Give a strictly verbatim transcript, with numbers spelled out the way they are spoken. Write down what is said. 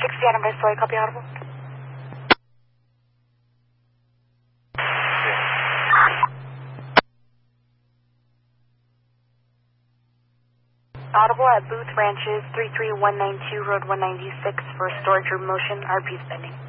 sixty Adam by Story, copy audible. Audible at Booth Ranches, three three one nine two, Road one ninety-six for storage room motion, R P pending.